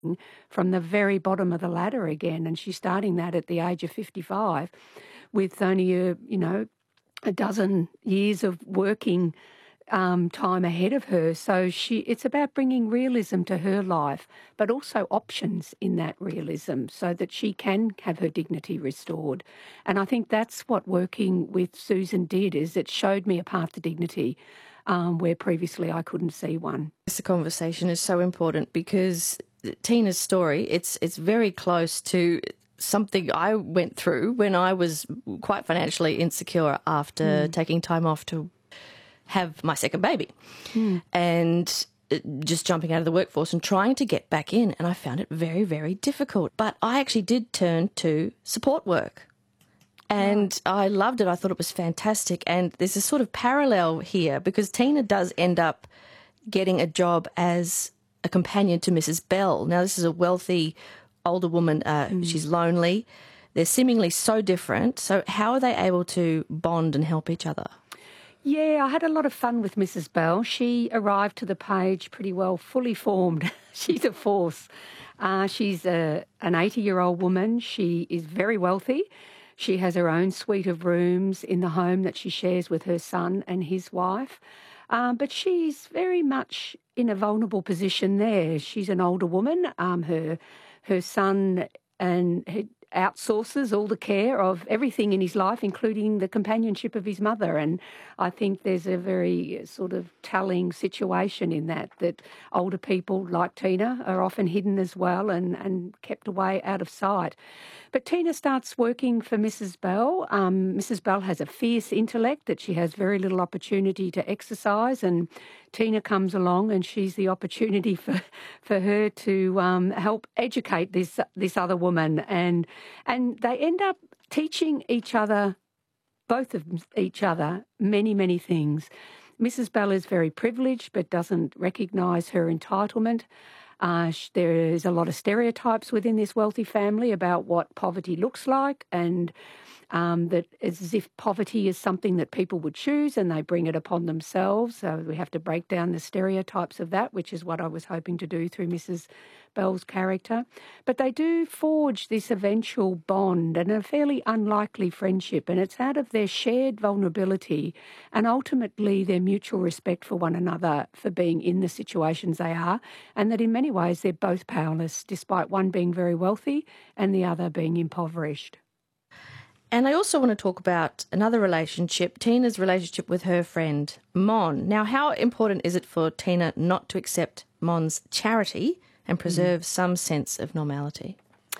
from the very bottom of the ladder again, and she's starting that at the age of 55 with only a dozen years of working time ahead of her. So it's about bringing realism to her life, but also options in that realism so that she can have her dignity restored. And I think that's what working with Susan did, is it showed me a path to dignity where previously I couldn't see one. This conversation is so important because Tina's story, it's very close to something I went through when I was quite financially insecure after taking time off to have my second baby and just jumping out of the workforce and trying to get back in. And I found it very, very difficult. But I actually did turn to support work and I loved it. I thought it was fantastic. And there's a sort of parallel here because Tina does end up getting a job as a companion to Mrs. Bell. Now, this is a wealthy older woman. She's lonely. They're seemingly so different. So how are they able to bond and help each other? Yeah, I had a lot of fun with Mrs. Bell. She arrived to the page pretty well fully formed. She's a force. She's an 80-year-old woman. She is very wealthy. She has her own suite of rooms in the home that she shares with her son and his wife. But she's very much in a vulnerable position there. She's an older woman. Her son outsources all the care of everything in his life, including the companionship of his mother. And I think there's a very sort of telling situation in that older people like Tina are often hidden as well and kept away out of sight. But Tina starts working for Mrs. Bell. Mrs. Bell has a fierce intellect that she has very little opportunity to exercise, and Tina comes along and she's the opportunity for her to help educate this other woman. And they end up teaching each other, both of each other, many, many things. Mrs. Bell is very privileged but doesn't recognise her entitlement. There is a lot of stereotypes within this wealthy family about what poverty looks like, and that it's as if poverty is something that people would choose and they bring it upon themselves. So we have to break down the stereotypes of that, which is what I was hoping to do through Mrs. Bell's character. But they do forge this eventual bond and a fairly unlikely friendship, and it's out of their shared vulnerability and ultimately their mutual respect for one another for being in the situations they are, and that in many ways they're both powerless, despite one being very wealthy and the other being impoverished. And I also want to talk about another relationship, Tina's relationship with her friend, Mon. Now, how important is it for Tina not to accept Mon's charity and preserve some sense of normality?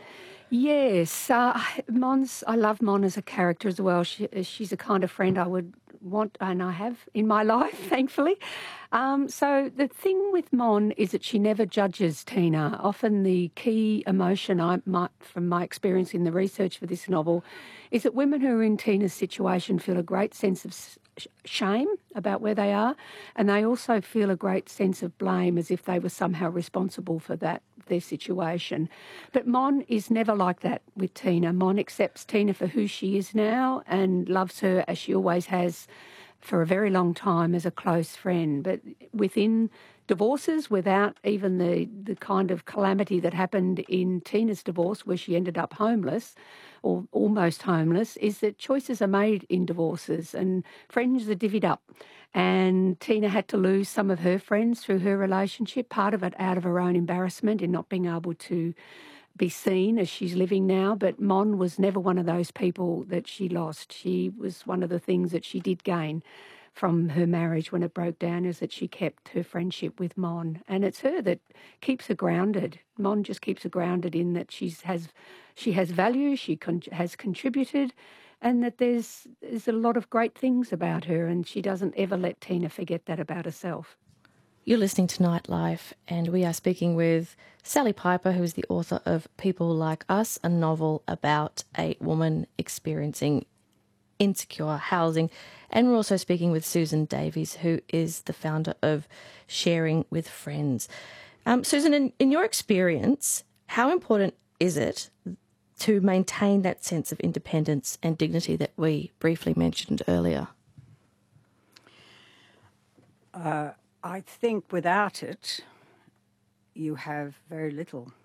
Yes, I love Mon as a character as well. She's a kind of friend I would want, and I have in my life, thankfully. So the thing with Mon is that she never judges Tina. Often the key emotion, from my experience in the research for this novel, is that women who are in Tina's situation feel a great sense of shame about where they are, and they also feel a great sense of blame as if they were somehow responsible for their situation. But Mon is never like that with Tina. Mon accepts Tina for who she is now and loves her as she always has for a very long time as a close friend. But within divorces, without even the kind of calamity that happened in Tina's divorce where she ended up homeless or almost homeless, is that choices are made in divorces and friends are divvied up. And Tina had to lose some of her friends through her relationship, part of it out of her own embarrassment in not being able to be seen as she's living now. But Mon was never one of those people that she lost. She was one of the things that she did gain from her marriage when it broke down, is that she kept her friendship with Mon. And it's her that keeps her grounded. Mon just keeps her grounded in that she has value, she has contributed, and that there's a lot of great things about her, and she doesn't ever let Tina forget that about herself. You're listening to Nightlife, and we are speaking with Sally Piper, who is the author of People Like Us, a novel about a woman experiencing insecure housing. And we're also speaking with Susan Davies, who is the founder of Sharing with Friends. Susan, in your experience, how important is it to maintain that sense of independence and dignity that we briefly mentioned earlier? I think without it, you have very little